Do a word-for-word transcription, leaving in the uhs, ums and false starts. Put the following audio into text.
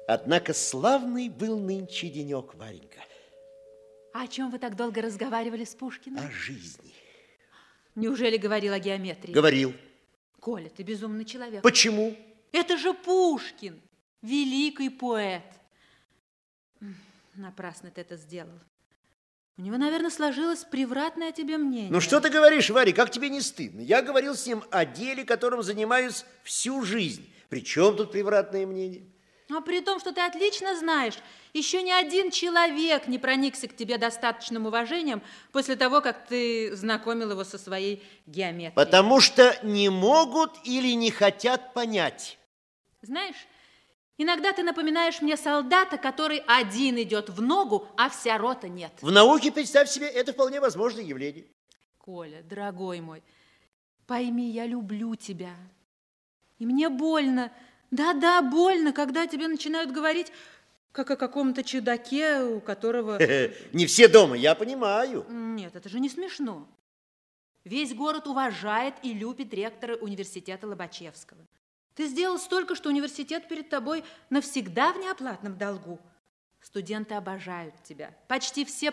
Однако славный был нынче денек, Варенька. А о чем вы так долго разговаривали с Пушкиным? О жизни. Неужели говорил о геометрии? Говорил. Коля, ты безумный человек. Почему? Это же Пушкин, великий поэт. Напрасно ты это сделал. У него, наверное, сложилось превратное о тебе мнение. Ну что ты говоришь, Варя, как тебе не стыдно? Я говорил с ним о деле, которым занимаюсь всю жизнь. При чем тут превратное мнение? А при том, что ты отлично знаешь, еще ни один человек не проникся к тебе достаточным уважением после того, как ты знакомил его со своей геометрией. Потому что не могут или не хотят понять. Знаешь, иногда ты напоминаешь мне солдата, который один идет в ногу, а вся рота нет. В науке, представь себе, это вполне возможное явление. Коля, дорогой мой, пойми, я люблю тебя. И мне больно, да-да, больно, когда тебе начинают говорить, как о каком-то чудаке, у которого... Не все дома, я понимаю. Нет, это же не смешно. Весь город уважает и любит ректора университета Лобачевского. Ты сделал столько, что университет перед тобой навсегда в неоплатном долгу. Студенты обожают тебя. Почти все